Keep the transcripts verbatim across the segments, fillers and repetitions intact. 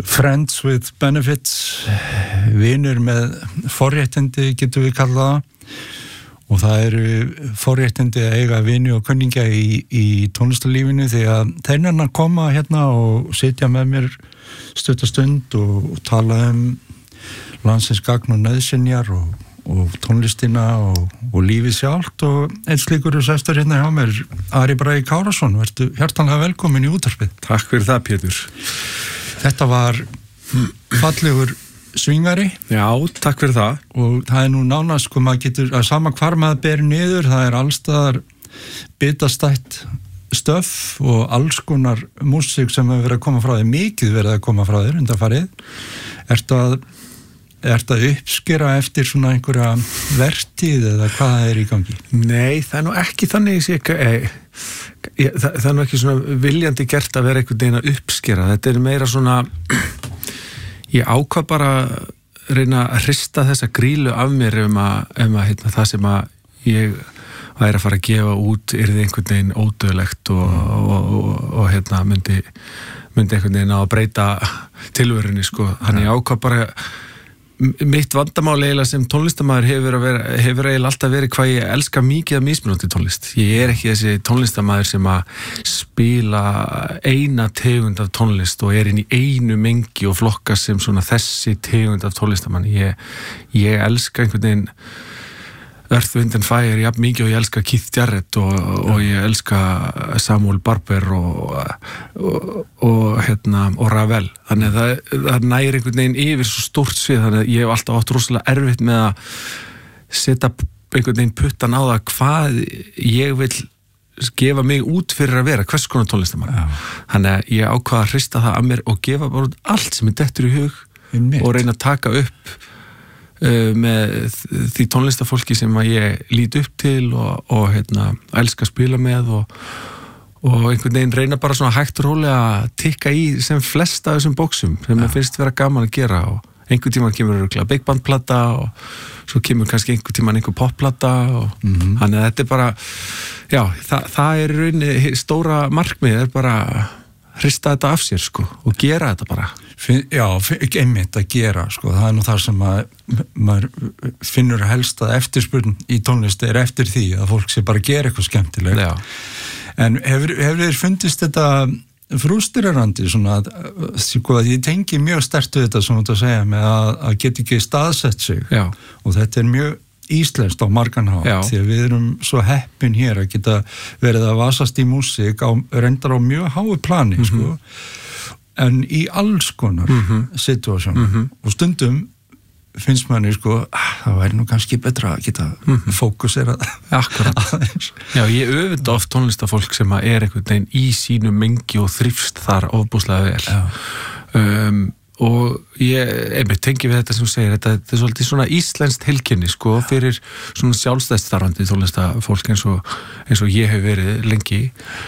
friends with benefits, vinur með forréttindi getum við kallað það. Og það eru forréttindi að eiga vini og kunningja í, í tónlistarlífinu því að þeir nennan koma hérna og sitja með mér stuttastund og, og tala um landsins gagn og nauðsynjar og, og tónlistina og, og lífið sjálft og eins slíkur er sestur hérna hjá mér, Ari Bragi Kárason, vertu hjartanlega velkomin í útvarpið. Takk fyrir það, Pétur. Þetta var fallegur svingari. Já, takk fyrir það. Og það er nú nánast, sko, maður getur, að sama hvar maður ber niður, það er allstaðar bitastætt stöf og alls konar músík sem hefur verið að koma frá þér, mikið verið að koma frá þér undanfarið. Ertu að, ertu að uppskera eftir svona einhverja vertíð eða hvað það er í gangi? Nei, það er nú ekki þannig sé, eh, ég, það, það er nú ekki svona viljandi gert að vera einhvern veginn að uppskera. Þetta er meira svona ég ákvað bara reyna að hrista þessa grílu af mér um að, um að hérna, það sem að ég væri að fara að gefa út yrði einhvern veginn ódöðlegt og, og, og, og hérna myndi, myndi einhvern veginn á að breyta tilverunni, sko. Þannig ég ákvað bara mitt vandamál eiginlega sem tónlistarmaður hefur, að vera, hefur eiginlega alltaf verið hvað ég elska mikið að mismunandi tónlist. Ég er ekki þessi tónlistarmaður sem að spila eina tegund af tónlist og er inn í einu mengi og flokka sem svona þessi tegund af tónlistarmann. Ég, ég elska einhvern veginn Earth, Wind and Fire jafn mikið og ég elska Keith Jarrett og, og ég elska Samuel Barber og, og, og, hérna, og Ravel. Þannig að það, það næri einhvern veginn yfir svo stórt svið, þannig að ég hef alltaf átt rosalega erfitt með að setja einhvern veginn puttan á það hvað ég vil gefa mig út fyrir að vera, hvers konar tónlistamann. Já. Þannig að ég ákvað að hrista það af mér og gefa bara út allt sem er dettur í hug og reyna að taka upp með því tónlistafólki sem að ég lít upp til og, og hérna, elska að spila með og, og einhvern veginn reyna bara svona hægt og rólega að tikka í sem flesta af þessum bóksum sem ja. Finnst vera gaman að gera og einhvern tíma kemur örugglega big band plata og svo kemur kannski einhvern tíma einhver pop plata og mm-hmm. Þannig að þetta er bara já, það, það er rauninni stóra markmið er bara hrista þetta af sér, sko, og gera þetta bara. Fin, já, ekki einmitt að gera, sko, það er nú það sem að maður finnur helst að eftirspurn í tónlist er eftir því að fólk sé bara að gera eitthvað skemmtilegt. Já. En hefur, hefur þér fundist þetta frústrerandi, svona, að, sko, að ég tengi mjög sterkt við þetta, svona að segja, með að, að geta ekki staðsett sig. Já. Og þetta er mjög íslenskt á margan hátt, því að við erum svo heppin hér að geta verið að vasast í músík á, reyndar á mjög háu plani, mm-hmm. sko, en í alls konar mm-hmm. situasjón mm-hmm. og stundum finnst manni, sko, ah, það væri nú kannski betra að geta mm-hmm. fókuserað. Akkurat. Já, ég öfunda oft tónlistafólk sem að er einhvern veginn í sínu mengi og þrifst þar ofbúslega vel. Já. Um, og ég, einmitt, tengi við þetta sem þú segir, þetta, þetta er svolítið svona íslenskt heilkenni, sko, fyrir svona sjálfstæðsstarfandi tónlistafólk eins og, eins og ég hef verið lengi.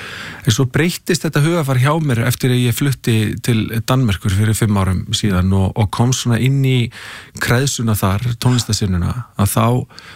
En svo breyttist þetta hugafar hjá mér eftir að ég flutti til Danmerkur fyrir fimm árum síðan og, og kom svona inn í kreðsuna þar, tónlistasinnuna, að þá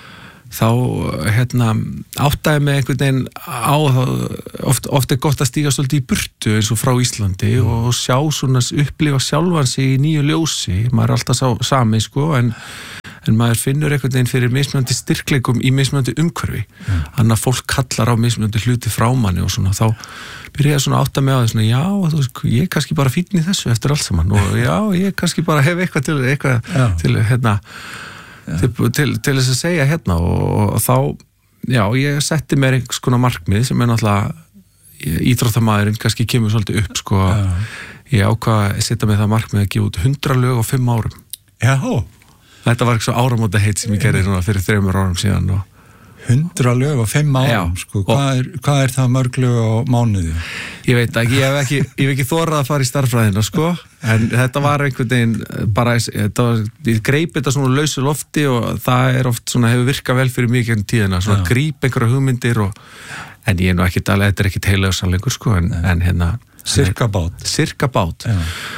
þá hérna, áttaði mig einhvern veginn á oft, oft er gott að stíga svolítið í burtu eins og frá Íslandi mm. og sjá svona upplifa sjálfan sig í nýju ljósi, maður er alltaf sá, sami sko, en, en maður finnur einhvern veginn fyrir mismunandi styrkleikum í mismunandi umhverfi, mm. þannig að fólk kallar á mismunandi hluti frá manni og svona, þá byrja ég svona að átta mig á þess, já, þú veist, ég er kannski bara fínn í þessu eftir allt saman og já, ég kannski bara hef eitthvað til, eitthvað til, hérna Til, til, til þess að segja hérna og, og þá, já, ég setti mér einhvers konar markmið sem er náttúrulega íþróttamaðurinn kannski kemur svolítið upp, sko, já. Ég ákvað að setja mig það markmið að gefa út hundrað lög á fimm árum. Já. Þetta var eitthvað áramóta heit sem ég gerði núna fyrir þremur árum síðan og hundrað lög á fimm árum, já, sko, hvað er, hvað er það mörg lög á mánuði? Ég veit ekki, ég hef ekki, ég hef ekki þorað að fara í starffræðina, sko, en þetta var einhvern veginn bara, þetta var, ég greip þetta svona lausu lofti og það er oft svona, hefur virkað vel fyrir mig en tíðina, svona gríp einhverja hugmyndir og, en ég er nú ekki talað, þetta er ekki heilausanleikur, sko, en, en hérna, Sirka bát. Sirka bát. Já.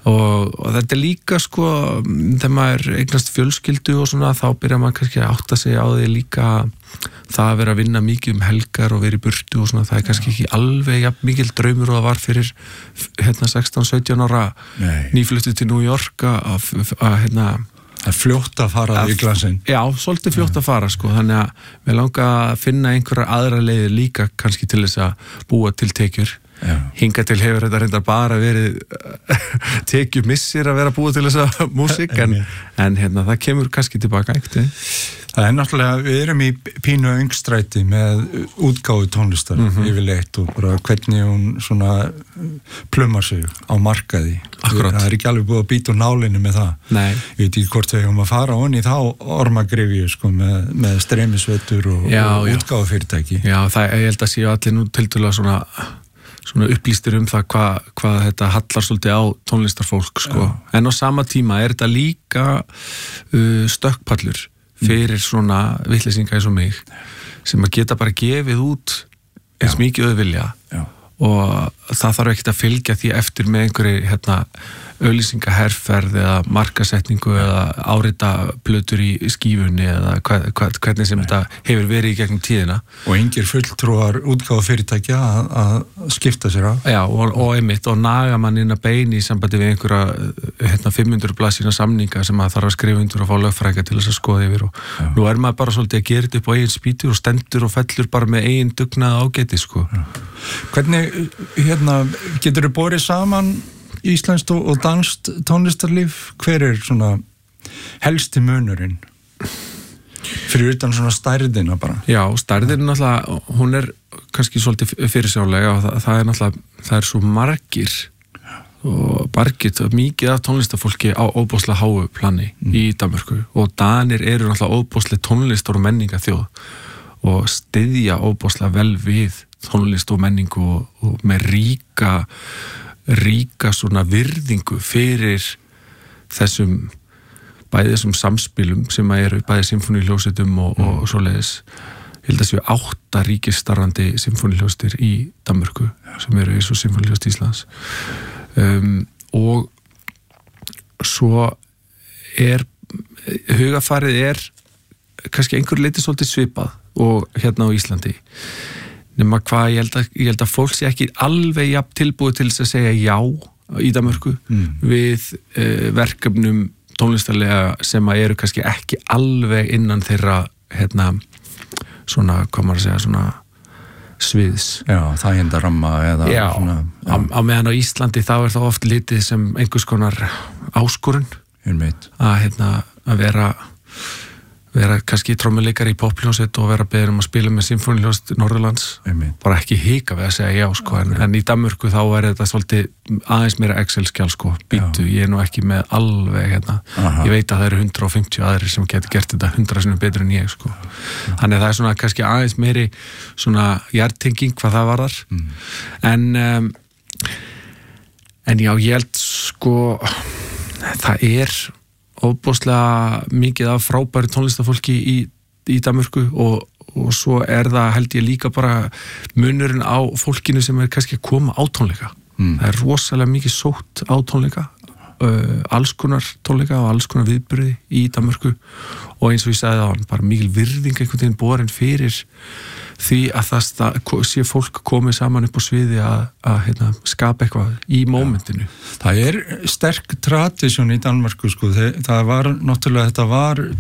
og, og þetta er líka sko, þegar maður eignast fjölskyldu og svona, þá byrjar maður kannski að átta sig á því líka það að vera að vinna mikið um helgar og vera í burtu og svona, það er kannski ekki alveg ja, mikil draumur og það var fyrir hérna sextán sautján ára nýfluttu til New York að, að hérna Það er fljótt að fara í glasin. Já, svolítið fljótt að fara sko, þannig að við langa að finna einhverja aðra leiðir líka kannski til þess að búa til tekjur. Já. Hinga til hefur þetta reyndar bara verið tekjumissir að vera að búa til þessa músík, en, en hérna, það kemur kannski tilbaka eitthvað. Það er náttúrulega, við erum í pínu öngstræti með útgáfu tónlistar mm-hmm. yfirleitt og bara hvernig hún svona plumar sig á markaði. Akkurat. Það er ekki alveg búið að býta úr nálinni með það. Nei. Ég veit ekki hvort þau um að fara onni þá ormagrifju sko með, með streymisveitur og, já, og útgáfu fyrirtæki. Já, það, ég held að séu allir nú tiltölulega svona svona upplýstir um það hvað hva þetta hallar svolítið á tónlistarfólk sko. En á sama tíma er þetta líka uh, stökkpallur fyrir svona vitleysinga eins og mig sem að geta bara gefið út eins mikið auðvilja og það þarf ekkert að fylgja því eftir með einhverju hérna auglýsingaherferð eða markasetningu eða árita plötur í skífunni eða hva, hva, hvernig sem Nei. Þetta hefur verið í gegnum tíðina. Og engir fulltrúar útgáfu fyrirtækja að, að skipta sér af. Já, og, og einmitt, og naga mann inn að beini í sambandi við einhverja hérna, fimm hundruð blaðsíðna samninga sem að þarf að skrifa undir og fá lögfræðinga til þess að skoða yfir og Já. Nú er maður bara svolítið að gera þetta upp á eigin spýtur og stendur og fellur bara með eigin dugnað ágæti, sko. Já. Hvernig, hérna, getur þau borið saman íslenskt og danskt tónlistarlíf? Hver er svona helsti munurinn? Fyrir utan svona stærðina bara. Já, stærðin náttúrulega, hún er kannski svolítið fyrirsjálega og það, það er náttúrulega, það er svo margir og margir, mikið af tónlistarfólki á óbóðslega háu plani mm. í Danmörku og Danir eru náttúrulega óbóðslega tónlistar og menninga þjóð og styðja óbóðslega vel við tónlist og menningu og, og með ríka ríka svona virðingu fyrir þessum bæði þessum samspilum sem eru bæði symfóníuhljómsveitum og, mm. og svoleiðis. Ég held að séu átta ríkisstarfandi symfóníuhljómsveitir í Danmörku sem eru eins og Symfóníuhljómsveit Íslands. Um, og svo er hugafarið er kannski einhver leiti svolítið svipað og hérna á Íslandi. Nema hvað, ég held að, ég held að fólk sé ekki alveg jafn tilbúið til þess að segja já í Danmörku mm. við uh, verkefnum tónlistarlega sem að eru kannski ekki alveg innan þeirra hérna svona, hvað maður að segja, svona sviðs. Já, það hinda ramma eða já, svona. Já, á, á meðan á Íslandi þá er það oft litið sem einhvers konar áskorun að, hérna, að vera vera kannski trommuleikari í pophljómsveit og vera beðin um að spila með symfóníuhljómsveit Norðurlands, Einmitt. Bara ekki hika við að segja já, sko, en, en í Danmörku þá er þetta svolítið aðeins meira Excel-skjál, sko, býtu, ég er nú ekki með alveg, hérna, Aha. Ég veit að það eru hundrað og fimmtíu aðrir sem getur gert þetta hundrað sinnum betur en ég, sko. Já. Þannig að það er svona kannski aðeins meiri svona hjartenging hvað það varðar, mm. en um, en já, ég held, sko, það er óbúslega mikið af frábæri tónlistafólki í, í Danmörku og, og svo er það held ég líka bara munurinn á fólkinu sem er kannski að koma á tónleika. Mm. Það er rosalega mikið sótt á tónleika, uh, alls konar tónleika og alls konar viðburði í Danmörku og eins og ég sagði það, bara mikil virðing einhvern veginn borin fyrir því að það sé fólk komið saman upp á sviði að, að hérna, skapa eitthvað í mómentinu. Það er sterk tradisjón í Danmörku, sko. Það var náttúrulega, þetta var